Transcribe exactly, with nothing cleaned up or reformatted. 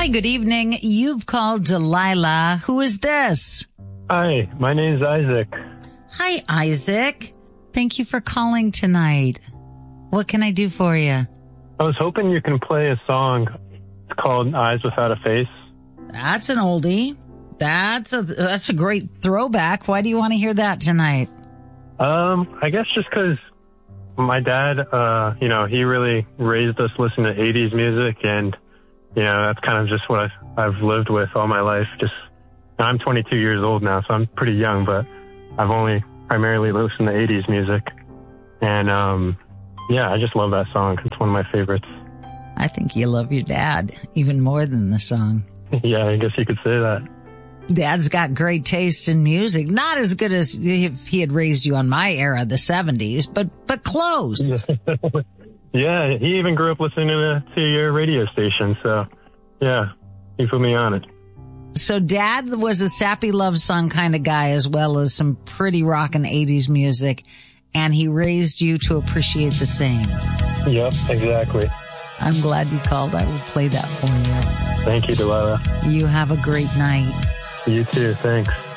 good evening. You've called Delilah. Who is this? Hi, my name's Isaac. Hi, Isaac. Thank you for calling tonight. What can I do for you? I was hoping you can play a song. It's called Eyes Without a Face. That's an oldie. That's a that's a great throwback. Why do you want to hear that tonight? Um, I guess just 'cause my dad, uh, you know, he really raised us listening to eighties music, and you know, that's kind of just what I've, I've lived with all my life. Just, I'm twenty-two years old now, so I'm pretty young, but I've only primarily listened to eighties music. And, um, yeah, I just love that song. It's one of my favorites. I think you love your dad even more than the song. Yeah, I guess you could say that. Dad's got great taste in music. Not as good as if he had raised you on my era, the seventies, but, but close. Yeah, he even grew up listening to, to your radio station, so yeah, he put me on it. So Dad was a sappy love song kind of guy, as well as some pretty rockin' eighties music, and he raised you to appreciate the same. Yep, exactly. I'm glad you called. I will play that for you. Thank you, Delilah. You have a great night. You too, thanks.